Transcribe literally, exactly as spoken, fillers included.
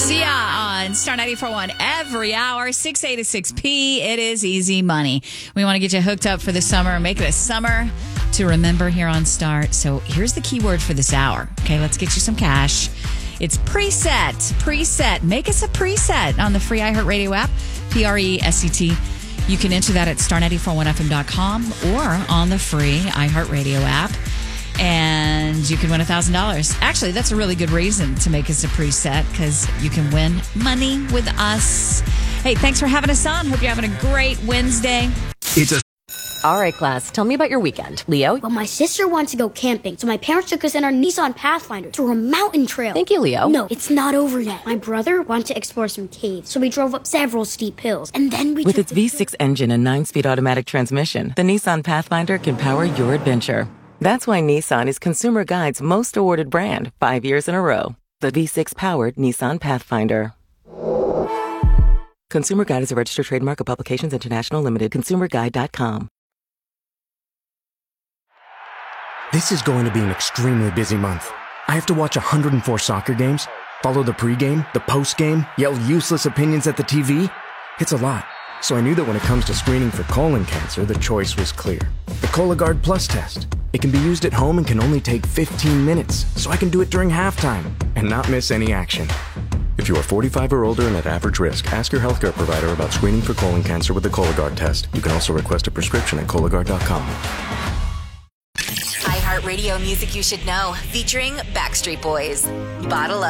Sia on Star ninety-four point one every hour, six A to six P. It is easy money. We want to get you hooked up for the summer, make it a summer to remember here on Star. So here's the keyword for this hour. Okay, let's get you some cash. It's preset. Preset. Make us a preset on the free iHeartRadio app, P R E S E T. You can enter that at star nine four one f m dot com or on the free iHeartRadio app. And you can win one thousand dollars. Actually, that's a really good reason to make us a preset because you can win money with us. Hey, thanks for having us on. Hope you're having a great Wednesday. It's a All right, class, tell me about your weekend. Leo? Well, my sister wants to go camping, so my parents took us in our Nissan Pathfinder to a mountain trail. Thank you, Leo. No, it's not over yet. My brother wanted to explore some caves, so we drove up several steep hills, and then we With took its the V six engine and nine-speed automatic transmission, the Nissan Pathfinder can power your adventure. That's why Nissan is Consumer Guide's most awarded brand five years in a row. The V six-powered Nissan Pathfinder. Consumer Guide is a registered trademark of Publications International Limited. consumer guide dot com. This is going to be an extremely busy month. I have to watch one hundred four soccer games, follow the pregame, the postgame, yell useless opinions at the T V. It's a lot. So I knew that when it comes to screening for colon cancer, the choice was clear. The Cologuard Plus test. It can be used at home and can only take fifteen minutes, so I can do it during halftime and not miss any action. If you are forty-five or older and at average risk, ask your healthcare provider about screening for colon cancer with the Cologuard test. You can also request a prescription at Cologuard dot com. iHeartRadio music you should know, featuring Backstreet Boys. Bottle Up.